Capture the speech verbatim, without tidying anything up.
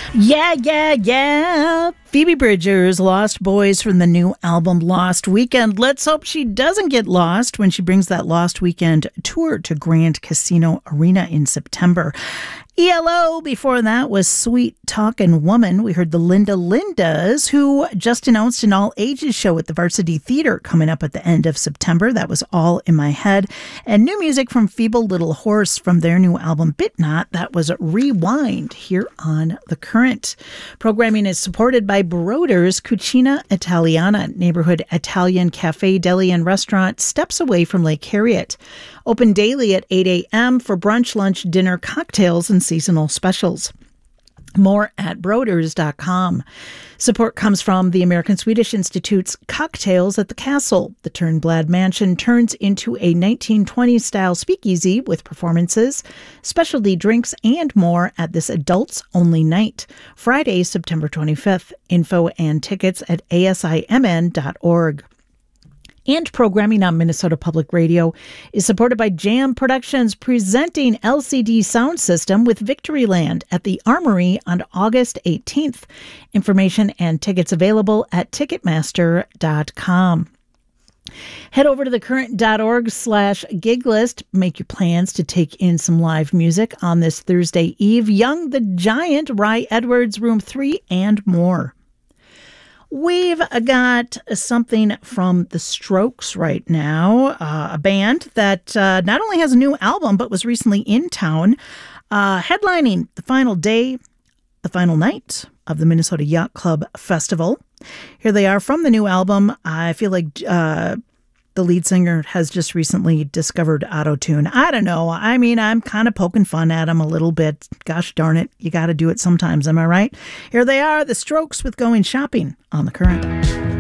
Yeah, yeah, yeah. Phoebe Bridgers, Lost Boys from the new album Lost Weekend. Let's hope she doesn't get lost when she brings that Lost Weekend tour to Grand Casino Arena in September. E L O before that was Sweet Talkin' Woman. We heard the Linda Lindas, who just announced an all-ages show at the Varsity Theater coming up at the end of September. That was All in My Head. And new music from Feeble Little Horse from their new album Bit Not. That was Rewind here on The Current. Programming is supported by Broder's Cucina Italiana, neighborhood Italian cafe, deli, and restaurant steps away from Lake Harriet. Open daily at eight a.m. for brunch, lunch, dinner, cocktails, and seasonal specials. More at broders dot com. Support comes from the American Swedish Institute's Cocktails at the Castle. The Turnblad Mansion turns into a nineteen twenties-style speakeasy with performances, specialty drinks, and more at this adults-only night, Friday, September twenty-fifth. Info and tickets at A S I M N dot org. And programming on Minnesota Public Radio is supported by Jam Productions, presenting L C D Sound System with Victoryland at the Armory on August eighteenth. Information and tickets available at ticketmaster dot com. Head over to thecurrent.org slash gig list. Make your plans to take in some live music on this Thursday Eve. Young the Giant, Rye Edwards, Room three, and more. We've got something from The Strokes right now, uh, a band that uh, not only has a new album, but was recently in town, uh, headlining the final day, the final night of the Minnesota Yacht Club Festival. Here they are from the new album. I feel like uh, the lead singer has just recently discovered auto-tune. I don't know. I mean, I'm kind of poking fun at him a little bit. Gosh darn it. You got to do it sometimes. Am I right? Here they are, The Strokes with Going Shopping on The Current.